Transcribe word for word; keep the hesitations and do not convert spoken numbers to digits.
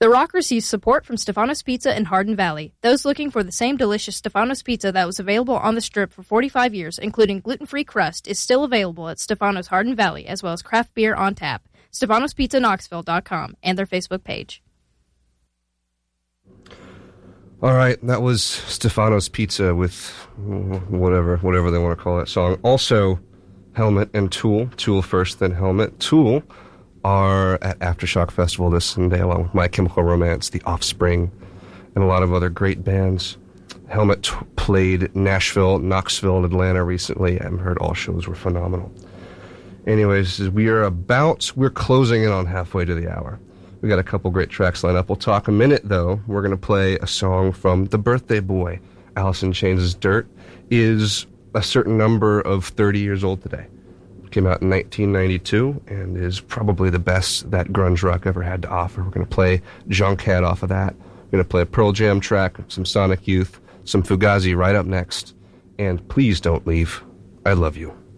The Rock receives support from Stefanos Pizza in Hardin Valley. Those looking for the same delicious Stefanos Pizza that was available on the Strip for forty-five years, including gluten-free crust, is still available at Stefanos Hardin Valley, as well as craft beer on tap. Stefanos Pizza Knoxville dot com and their Facebook page. All right, that was Stefanos Pizza with whatever, whatever they want to call that song. Also, Helmet and Tool. Tool first, then Helmet. Tool are at Aftershock Festival this Sunday, along with My Chemical Romance, The Offspring, and a lot of other great bands. Helmet t- played Nashville, Knoxville, and Atlanta recently. I've heard all shows were phenomenal. Anyways, we are about, we're closing in on halfway to the hour. We got a couple great tracks lined up. We'll talk a minute, though. We're going to play a song from The Birthday Boy. Alice in Chains' Dirt is a certain number of thirty years old today. Came out in nineteen ninety-two and is probably the best that grunge rock ever had to offer. We're going to play Junkhead off of that. We're going to play a Pearl Jam track, some Sonic Youth, some Fugazi right up next. And please don't leave. I love you.